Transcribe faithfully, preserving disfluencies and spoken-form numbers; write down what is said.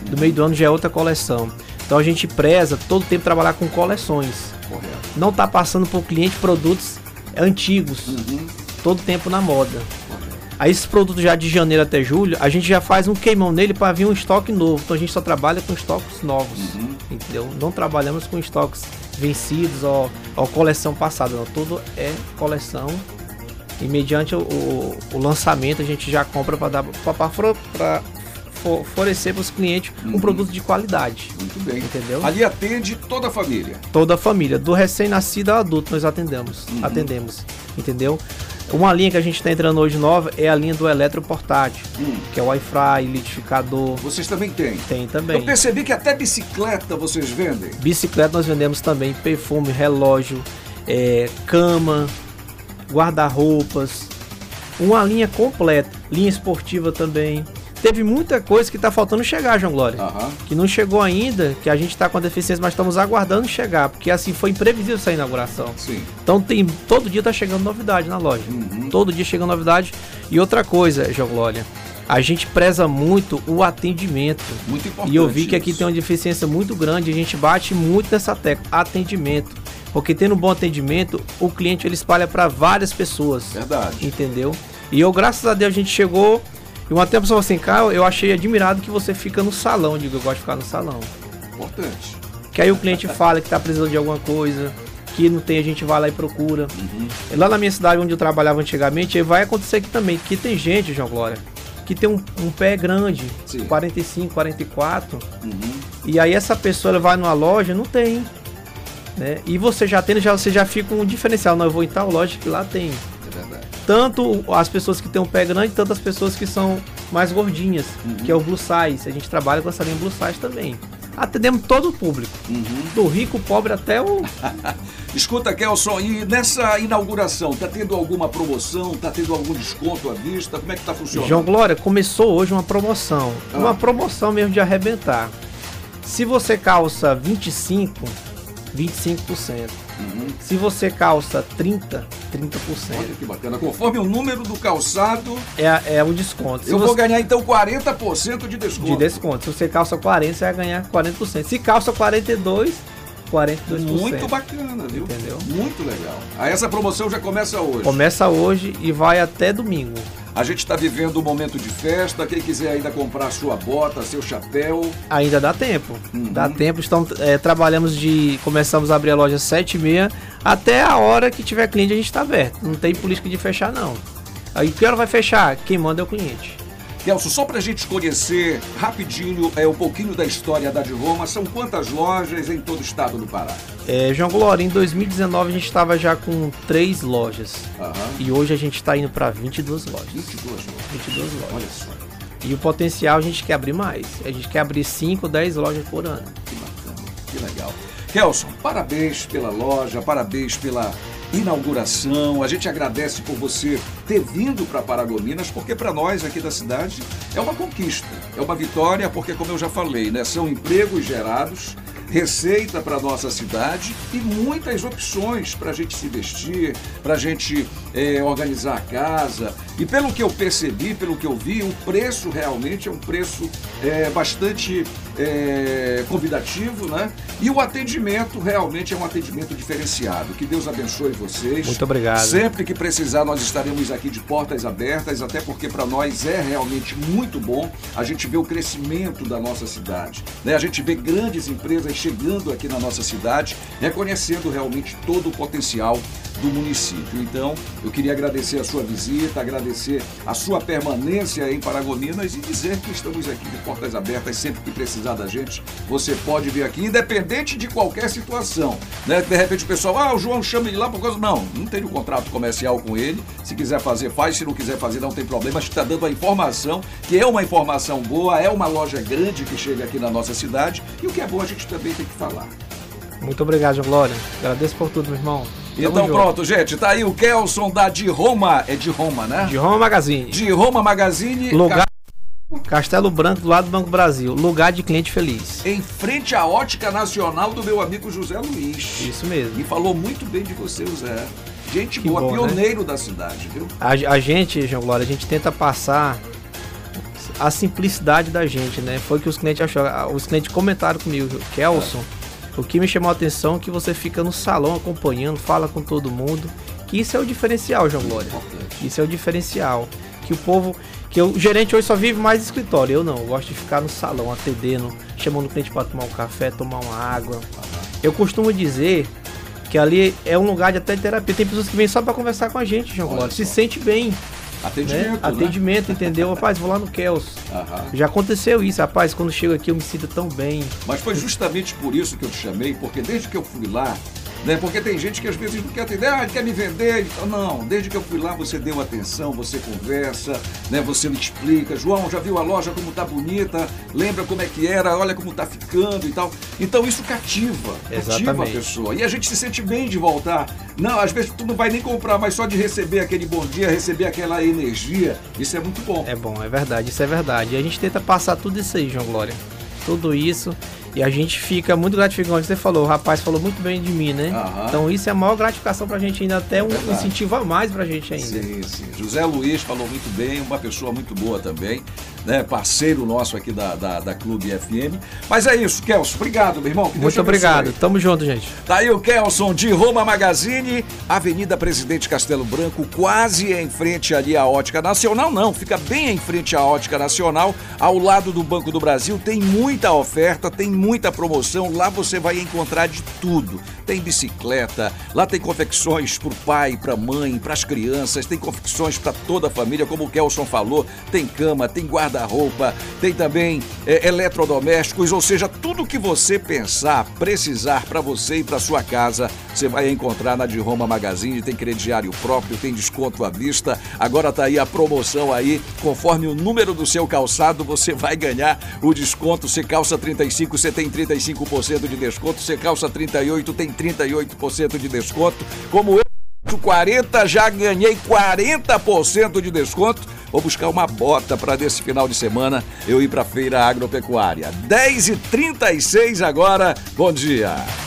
do meio do ano já é outra coleção. Então a gente preza todo tempo trabalhar com coleções. Correto. Não tá passando para o cliente produtos antigos, Uhum. todo tempo na moda. Correto. Aí esses produtos já de janeiro até julho, a gente já faz um queimão nele para vir um estoque novo. Então a gente só trabalha com estoques novos, Uhum. entendeu? Não trabalhamos com estoques vencidos ou, ou coleção passada, não. Tudo é coleção. E mediante o, o, o lançamento a gente já compra para dar para oferecer para os clientes um Uhum. produto de qualidade. Muito bem. Entendeu? Ali atende toda a família. Toda a família, do recém-nascido ao adulto nós atendemos, Uhum. atendemos, entendeu? Uma linha que a gente está entrando hoje nova é a linha do eletroportátil, Hum. que é o Wi-Fi, liquidificador, Vocês também têm. tem também. Eu percebi que até bicicleta vocês vendem. Bicicleta nós vendemos também, perfume, relógio, é, cama, guarda-roupas, uma linha completa, linha esportiva também. Teve muita coisa que está faltando chegar, João Glória. Aham. Que não chegou ainda, que a gente está com a deficiência, mas estamos aguardando chegar, porque assim foi imprevisível essa inauguração. Sim. Então tem, todo dia tá chegando novidade na loja. Uhum. Todo dia chegando novidade. E outra coisa, João Glória, a gente preza muito o atendimento. Muito importante. E eu vi que aqui isso. tem uma deficiência muito grande, a gente bate muito nessa tecla, atendimento. Porque tendo um bom atendimento, o cliente ele espalha para várias pessoas. Verdade. Entendeu? E eu, graças a Deus, a gente chegou. E uma tempo falou assim, cara, eu achei admirado que você fica no salão. Eu digo, eu gosto de ficar no salão. Importante. Que aí o cliente fala que tá precisando de alguma coisa, que não tem, a gente vai lá e procura. Uhum. Lá na minha cidade, onde eu trabalhava antigamente, aí vai acontecer aqui também, que tem gente, João Glória, que tem um, um pé grande, Sim. quarenta e cinco, quarenta e quatro, Uhum. e aí essa pessoa ela vai numa loja, não tem, né? E você já tem, já, você já fica um diferencial, não, eu vou em tal loja que lá tem. É verdade. Tanto as pessoas que têm um pé grande, tanto as pessoas que são mais gordinhas, Uhum. que é o Blue Size. A gente trabalha com essa linha Blue Size também. Atendemos todo o público, Uhum. do rico, pobre até o... Escuta, Kelson, e nessa inauguração, tá tendo alguma promoção? Tá tendo algum desconto à vista? Como é que tá funcionando? João Glória, começou hoje uma promoção. Ah. Uma promoção mesmo de arrebentar. Se você calça vinte e cinco, vinte e cinco por cento. Uhum. Se você calça trinta, trinta por Olha cento. que bacana. Conforme o número do calçado, É, é o desconto. Se eu vou você... ganhar então quarenta por cento de desconto. De desconto. Se você calça quarenta, você vai ganhar quarenta por cento. Se calça quarenta e dois, quarenta e dois por cento. Muito bacana, viu? Entendeu? Muito legal. Ah, essa promoção já começa hoje. Começa hoje e vai até domingo. A gente está vivendo um momento de festa. Quem quiser ainda comprar sua bota, seu chapéu, Ainda dá tempo. Uhum. Dá tempo. Estamos, é, trabalhamos de... Começamos a abrir a loja às sete e meia. Até a hora que tiver cliente a gente está aberto. Não tem política de fechar, não. Aí que hora vai fechar? Quem manda é o cliente. Kelson, só para a gente conhecer rapidinho é, um pouquinho da história da de Roma, são quantas lojas em todo o estado do Pará? É, João Glória, em dois mil e dezenove a gente estava já com três lojas. Aham. E hoje a gente está indo para vinte e duas lojas. vinte e duas lojas. vinte e duas lojas. Olha só, E o potencial a gente quer abrir mais. A gente quer abrir cinco, dez lojas por ano. que bacana, que legal. Kelson, parabéns pela loja, parabéns pela inauguração. A gente agradece por você ter vindo para Paragominas, porque para nós aqui da cidade é uma conquista, é uma vitória, porque como eu já falei, né, são empregos gerados, receita para nossa cidade e muitas opções para a gente se vestir, para a gente é, organizar a casa. E pelo que eu percebi, pelo que eu vi, o preço realmente é um preço é, bastante é, convidativo, né? E o atendimento realmente é um atendimento diferenciado. Que Deus abençoe vocês. Muito obrigado. Sempre que precisar, nós estaremos aqui de portas abertas, até porque para nós é realmente muito bom a gente ver o crescimento da nossa cidade, né? A gente vê grandes empresas chegando aqui na nossa cidade, reconhecendo realmente todo o potencial do município. Então, eu queria agradecer a sua visita, agradecer a sua permanência em Paragominas e dizer que estamos aqui de portas abertas. Sempre que precisar da gente, você pode vir aqui, independente de qualquer situação, né? De repente o pessoal, ah, o João chama ele lá por causa... Não, não tem um contrato comercial com ele. Se quiser fazer, faz. Se não quiser fazer, não tem problema. A gente está dando a informação, que é uma informação boa, é uma loja grande que chega aqui na nossa cidade. E o que é bom a gente também tem que falar. Muito obrigado, João Glória. Agradeço por tudo, meu irmão. Tamo Então junto. pronto, gente, tá aí o Kelson da de Roma, é de Roma, né? De Roma Magazine. De Roma Magazine, Lugar... Castelo Branco, do lado do Banco Brasil. Lugar de cliente feliz. em frente à Ótica Nacional do meu amigo José Luiz. Isso mesmo. E falou muito bem de você, José. Gente Que boa, bom, pioneiro da cidade, viu? A, a gente, João Glória, a gente tenta passar a simplicidade da gente, né? Foi o que os clientes acharam. Os clientes comentaram comigo, Kelson, o que me chamou a atenção é que você fica no salão acompanhando, fala com todo mundo. Que isso é o diferencial, João Glória. Isso é o diferencial. Que o povo, que o gerente hoje só vive mais escritório. Eu não, eu gosto de ficar no salão, atendendo, chamando o cliente para tomar um café, tomar uma água. Eu costumo dizer que ali é um lugar de até terapia. Tem pessoas que vêm só para conversar com a gente, João Glória. Se sente bem. Atendimento, né? Atendimento, entendeu? Rapaz, vou lá no Kelson. Aham. Já aconteceu isso, rapaz, quando chego aqui eu me sinto tão bem. Mas foi justamente por isso que eu te chamei, porque desde que eu fui lá, né? Porque tem gente que às vezes não quer atender, ah, ele quer me vender. Então, não, desde que eu fui lá você deu atenção, você conversa, né? Você me explica, João, já viu a loja como tá bonita, lembra como é que era, olha como tá ficando e tal. Então isso cativa, Exatamente. cativa a pessoa. E a gente se sente bem de voltar. Não, às vezes tu não vai nem comprar, mas só de receber aquele bom dia, receber aquela energia, isso é muito bom. É bom, é verdade, isso é verdade. E a gente tenta passar tudo isso aí, João Glória. Tudo isso. E a gente fica muito gratificado. Você falou, o rapaz falou muito bem de mim, né? Aham. Então isso é a maior gratificação pra gente ainda, até um é incentivo a mais pra gente ainda. Sim, sim. José Luiz falou muito bem, uma pessoa muito boa também, né? Parceiro nosso aqui da, da, da Clube F M. Mas é isso, Kelson. Obrigado, meu irmão. Que muito obrigado. Tamo junto, gente. Tá aí o Kelson de Roma Magazine, Avenida Presidente Castelo Branco, quase em frente ali à Ótica Nacional. Não, fica bem em frente à Ótica Nacional, ao lado do Banco do Brasil. Tem muita oferta, tem muita promoção, lá você vai encontrar de tudo. Tem bicicleta, lá tem confecções para o pai, para a mãe, para as crianças, tem confecções para toda a família, como o Kelson falou, tem cama, tem guarda-roupa, tem também é, eletrodomésticos, ou seja, tudo que você pensar, precisar para você e para sua casa, você vai encontrar na de Roma Magazine. Tem crediário próprio, tem desconto à vista, agora tá aí a promoção aí, conforme o número do seu calçado, você vai ganhar o desconto. Você calça trinta e cinco, você tem trinta e cinco por cento de desconto, você calça trinta e oito, tem trinta e oito por cento de desconto, como eu quarenta, já ganhei quarenta por cento de desconto. Vou buscar uma bota para desse final de semana eu ir para a Feira Agropecuária. dez e trinta e seis agora, bom dia.